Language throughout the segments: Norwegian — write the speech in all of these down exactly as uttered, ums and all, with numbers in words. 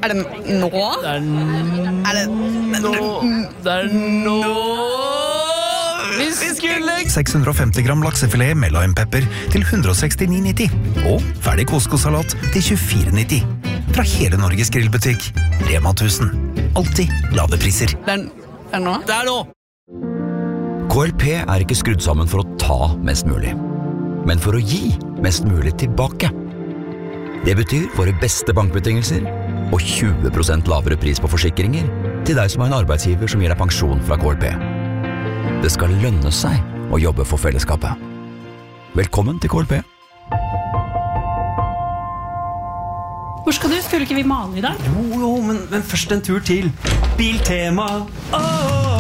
Er det nå? Det er n- Er det nå Det er nå Vi skulle seks hundre og femti gram laksefilet med limepepper til ett hundre og sekstini nitti. Og ferdig Costco-salat til tjuefire nitti. Fra hele Norges grillbutikk. Rema tusen. Alltid lave priser. Det er, det er nå? Det er nå K L P er ikke skrudd sammen for å ta mest mulig, men for å gi mest mulig tilbake. Det betyr våre beste bankbetingelser og tjue prosent lavere pris på forsikringer til deg som har en arbeidsgiver som gir deg pensjon fra K L P. Det skal lønne seg å jobbe for fellesskapet. Velkommen til K L P. Hvor skal du? Skulle ikke vi male i dag? Jo, jo, men, men først en tur til Biltema. Åh!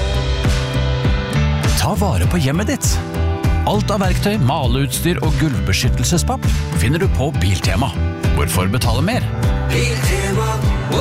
Ta vare på hjemmet ditt. Alt av verktøy, maleutstyr og gulvbeskyttelsespapp finner du på Biltema. Hvorfor betale mer? Biltema.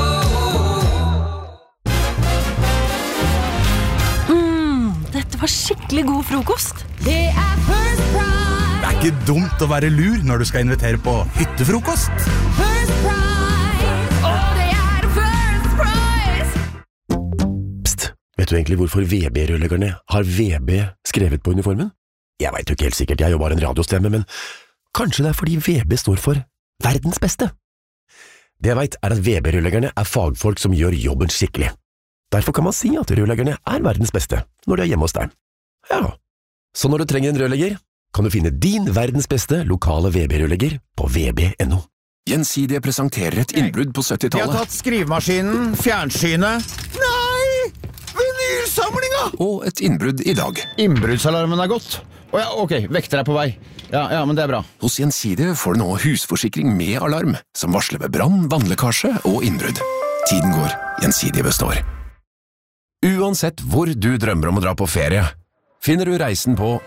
Dette var skikkelig god frokost. Det er First Price. Det er ikke dumt å være lur når du skal invitere på hyttefrokost. First Price. Og det er First Price. Psst, vet du egentlig hvorfor V B-rørleggerne har V B skrevet på uniformen? Jeg vet jo ikke helt sikkert, jeg er jo bare en radiostemme, men kanskje det er fordi V B står for verdens beste. Det jeg vet er at V B-rørleggerne er fagfolk som gjør jobben skikkelig. Derfor kan man si at rørleggerne er verdens beste når de er hjemme hos deg. Ja, så når du trenger en rørlegger, kan du finne din verdens beste lokale V B-rørlegger på v b punktum no. Gjensidige presenterer et innbrudd på De syttitallet. har tatt skrivemaskinen, fjernsynet. Nei! Vinylsamlinga! Og et innbrudd i dag. Innbruddsalarmen er gått. Å ja, ok, vekter er på vei. Ja, ja, men det er bra. Hos Gjensidige får du nå husforsikring med alarm, som varsler ved brann, vannlekkasje og innbrudd. Tiden går, Gjensidige består. Uansett hvor du drømmer om å dra på ferie, finner du reisen på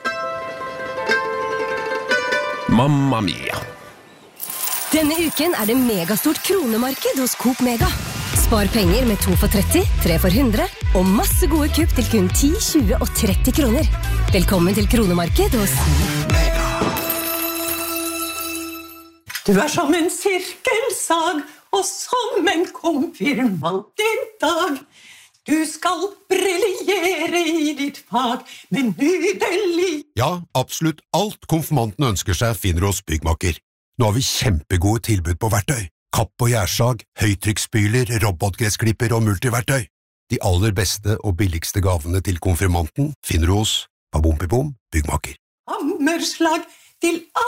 Mamma Mia. Denne uken er det megastort kronemarked hos Coop Mega. Spar penger med to for tretti, tre for hundre, og masse gode kupp til kun ti, tjue og tretti kroner. Velkommen til kronemarked hos Coop Mega. Du er som en sirkelsag, og som en konfirmant i dag. Du skal briljere i ditt fag, men nydelig. Ja, absolutt alt konfirmanten ønsker seg finner hos Byggmakker. Nå har vi kjempegode tilbud på verktøy. Kapp og gjærssag, høytrykksspyler, robotgressklipper og multiverktøy. De aller beste og billigste gavene til konfirmanten finner du hos Babompibom Byggmakker. Hammerslag til